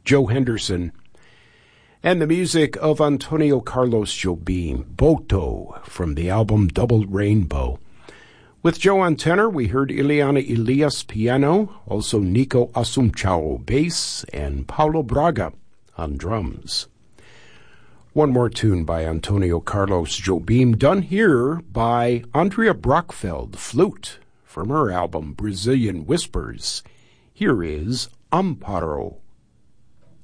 Joe Henderson, and the music of Antonio Carlos Jobim, Boto, from the album Double Rainbow. With Joe on tenor, we heard Ileana Elias piano, also Nico Assumpção bass, and Paulo Braga on drums. One more tune by Antonio Carlos Jobim, done here by Andrea Brockfeld, flute, from her album Brazilian Whispers. Here is Amparo.